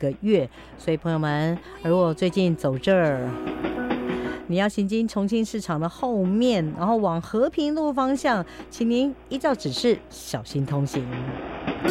个月。所以朋友们，如果最近走这儿，你要行经重庆市场的后面，然后往和平路方向，请您依照指示小心通行。